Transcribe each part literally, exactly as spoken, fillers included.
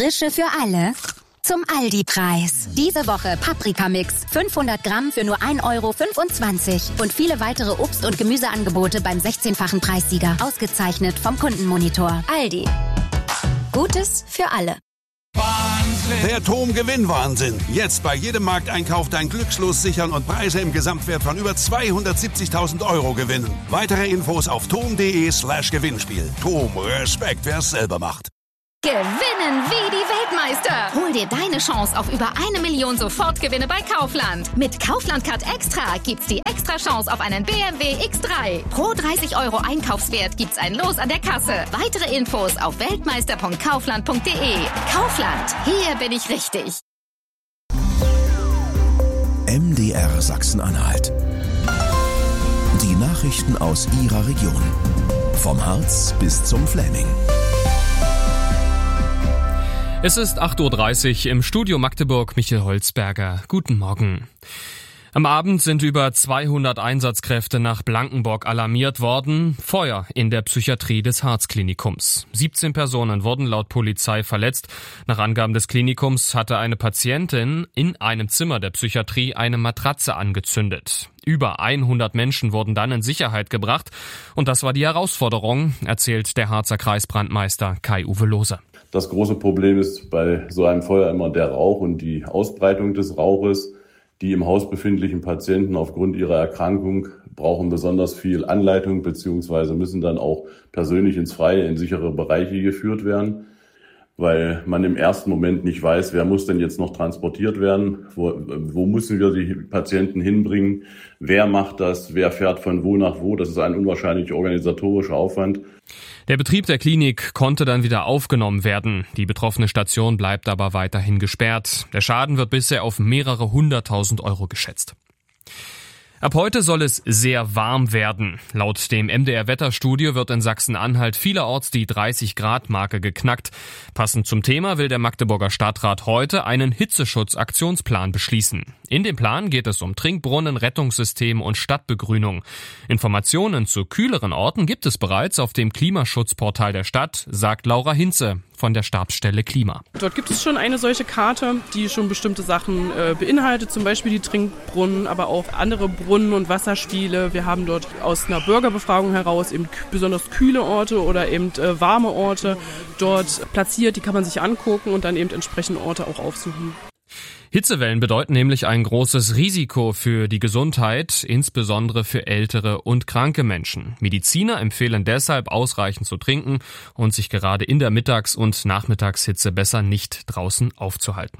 Frische für alle zum Aldi-Preis. Diese Woche Paprikamix, fünfhundert Gramm für nur ein Euro fünfundzwanzig. Und viele weitere Obst- und Gemüseangebote beim sechzehnfachen Preissieger. Ausgezeichnet vom Kundenmonitor. Aldi. Gutes für alle. Wahnsinn. Der Tom-Gewinn-Wahnsinn. Jetzt bei jedem Markteinkauf dein Glückslos sichern und Preise im Gesamtwert von über zweihundertsiebzigtausend Euro gewinnen. Weitere Infos auf tom.de slash Gewinnspiel. Tom, Respekt, wer es selber macht. Gewinnen wie die Weltmeister. Hol dir deine Chance auf über eine Million Sofortgewinne bei Kaufland. Mit Kaufland Card Extra gibt's die extra Chance auf einen B M W X drei. Pro dreißig Euro Einkaufswert gibt's ein Los an der Kasse. Weitere Infos auf weltmeister punkt kaufland punkt de. Kaufland, hier bin ich richtig. M D R Sachsen-Anhalt. Die Nachrichten aus Ihrer Region. Vom Harz bis zum Fläming. Es ist acht Uhr dreißig im Studio Magdeburg, Michael Holzberger. Guten Morgen. Am Abend sind über zweihundert Einsatzkräfte nach Blankenburg alarmiert worden. Feuer in der Psychiatrie des Harzklinikums. siebzehn Personen wurden laut Polizei verletzt. Nach Angaben des Klinikums hatte eine Patientin in einem Zimmer der Psychiatrie eine Matratze angezündet. Über hundert Menschen wurden dann in Sicherheit gebracht. Und das war die Herausforderung, erzählt der Harzer Kreisbrandmeister Kai-Uwe Lohse. Das große Problem ist bei so einem Feuer immer der Rauch und die Ausbreitung des Rauches. Die im Haus befindlichen Patienten aufgrund ihrer Erkrankung brauchen besonders viel Anleitung bzw. müssen dann auch persönlich ins Freie, in sichere Bereiche geführt werden, weil man im ersten Moment nicht weiß, wer muss denn jetzt noch transportiert werden, wo, wo müssen wir die Patienten hinbringen, wer macht das, wer fährt von wo nach wo. Das ist ein unwahrscheinlich organisatorischer Aufwand. Der Betrieb der Klinik konnte dann wieder aufgenommen werden. Die betroffene Station bleibt aber weiterhin gesperrt. Der Schaden wird bisher auf mehrere hunderttausend Euro geschätzt. Ab heute soll es sehr warm werden. Laut dem M D R-Wetterstudio wird in Sachsen-Anhalt vielerorts die dreißig Grad Marke geknackt. Passend zum Thema will der Magdeburger Stadtrat heute einen Hitzeschutzaktionsplan beschließen. In dem Plan geht es um Trinkbrunnen, Rettungssysteme und Stadtbegrünung. Informationen zu kühleren Orten gibt es bereits auf dem Klimaschutzportal der Stadt, sagt Laura Hinze von der Stabsstelle Klima. Dort gibt es schon eine solche Karte, die schon bestimmte Sachen äh, beinhaltet, zum Beispiel die Trinkbrunnen, aber auch andere Brunnen und Wasserspiele. Wir haben dort aus einer Bürgerbefragung heraus eben k- besonders kühle Orte oder eben äh, warme Orte dort platziert. Die kann man sich angucken und dann eben entsprechende Orte auch aufsuchen. Hitzewellen bedeuten nämlich ein großes Risiko für die Gesundheit, insbesondere für ältere und kranke Menschen. Mediziner empfehlen deshalb, ausreichend zu trinken und sich gerade in der Mittags- und Nachmittagshitze besser nicht draußen aufzuhalten.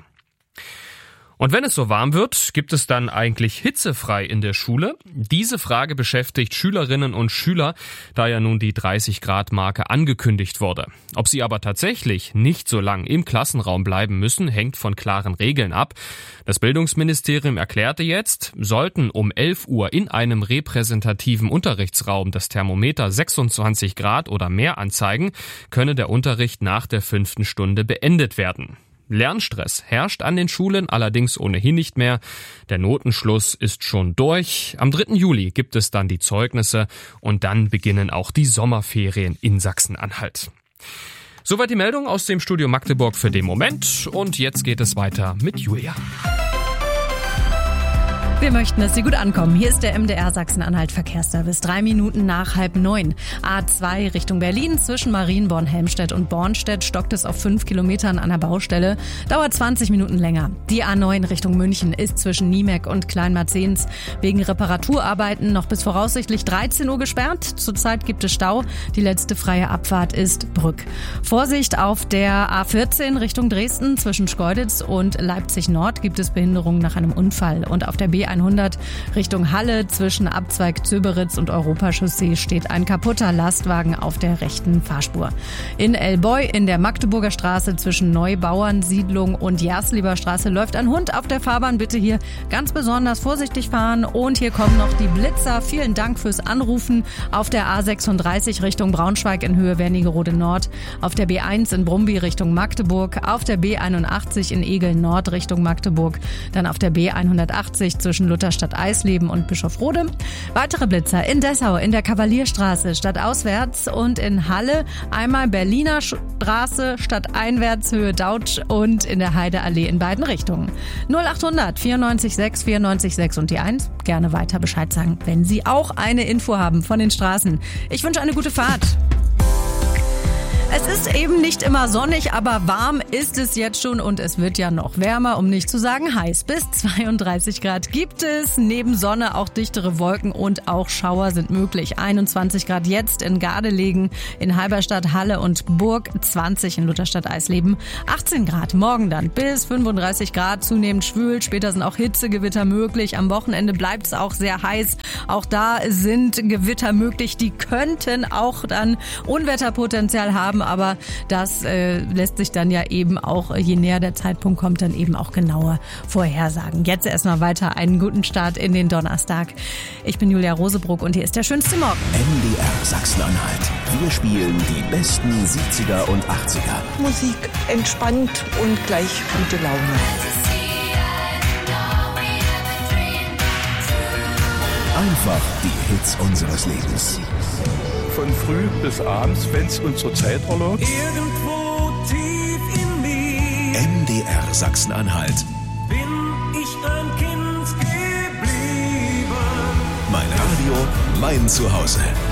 Und wenn es so warm wird, gibt es dann eigentlich hitzefrei in der Schule? Diese Frage beschäftigt Schülerinnen und Schüler, da ja nun die dreißig Grad Marke angekündigt wurde. Ob sie aber tatsächlich nicht so lang im Klassenraum bleiben müssen, hängt von klaren Regeln ab. Das Bildungsministerium erklärte jetzt, sollten um elf Uhr in einem repräsentativen Unterrichtsraum das Thermometer sechsundzwanzig Grad oder mehr anzeigen, könne der Unterricht nach der fünften Stunde beendet werden. Lernstress herrscht an den Schulen allerdings ohnehin nicht mehr. Der Notenschluss ist schon durch. Am dritten Juli gibt es dann die Zeugnisse und dann beginnen auch die Sommerferien in Sachsen-Anhalt. Soweit die Meldung aus dem Studio Magdeburg für den Moment und jetzt geht es weiter mit Julia. Wir möchten, dass Sie gut ankommen. Hier ist der M D R Sachsen-Anhalt Verkehrsservice. Drei Minuten nach halb neun. A zwei Richtung Berlin zwischen Marienborn, Helmstedt und Bornstedt stockt es auf fünf Kilometern an der Baustelle. Dauert zwanzig Minuten länger. Die A neun Richtung München ist zwischen Niemek und Kleinmarzens wegen Reparaturarbeiten noch bis voraussichtlich dreizehn Uhr gesperrt. Zurzeit gibt es Stau. Die letzte freie Abfahrt ist Brück. Vorsicht auf der A vierzehn Richtung Dresden zwischen Schkeuditz und Leipzig Nord gibt es Behinderungen nach einem Unfall. Und auf der B hundert Richtung Halle zwischen Abzweig Zöberitz und Europachaussee steht ein kaputter Lastwagen auf der rechten Fahrspur. In Elboy in der Magdeburger Straße zwischen Neubauernsiedlung und Jaslieber Straße läuft ein Hund auf der Fahrbahn. Bitte hier ganz besonders vorsichtig fahren. Und hier kommen noch die Blitzer. Vielen Dank fürs Anrufen. Auf der A sechsunddreißig Richtung Braunschweig in Höhe Wernigerode Nord. Auf der B eins in Brumby Richtung Magdeburg. Auf der B einundachtzig in Egeln Nord Richtung Magdeburg. Dann auf der B hundertachtzig zwischen zwischen Lutherstadt Eisleben und Bischofrode. Weitere Blitzer in Dessau in der Kavalierstraße stadtauswärts und in Halle einmal Berliner Straße stadteinwärts Höhe Dautsch und in der Heideallee in beiden Richtungen. null achthundert vierundneunzig sechs vierundneunzig sechs und die eins. Gerne weiter Bescheid sagen, wenn Sie auch eine Info haben von den Straßen. Ich wünsche eine gute Fahrt. Es ist eben nicht immer sonnig, aber warm ist es jetzt schon und es wird ja noch wärmer, um nicht zu sagen heiß. Bis zweiunddreißig Grad gibt es. Neben Sonne auch dichtere Wolken und auch Schauer sind möglich. einundzwanzig Grad jetzt in Gardelegen, in Halberstadt, Halle und Burg, zwanzig in Lutherstadt Eisleben, achtzehn Grad morgen dann bis fünfunddreißig Grad, zunehmend schwül. Später sind auch Hitzegewitter möglich. Am Wochenende bleibt es auch sehr heiß. Auch da sind Gewitter möglich. Die könnten auch dann Unwetterpotenzial haben. Aber das äh, lässt sich dann ja eben auch, je näher der Zeitpunkt kommt, dann eben auch genauer vorhersagen. Jetzt erstmal weiter einen guten Start in den Donnerstag. Ich bin Julia Rosebruck und hier ist der schönste Morgen. M D R Sachsen-Anhalt. Wir spielen die besten siebziger und achtziger. Musik entspannt und gleich gute Laune. Einfach die Hits unseres Lebens. Von früh bis abends, wenn es unsere Zeit erlaubt. Irgendwo tief in mir M D R Sachsen-Anhalt. Bin ich ein Kind geblieben. Mein Radio, mein Zuhause.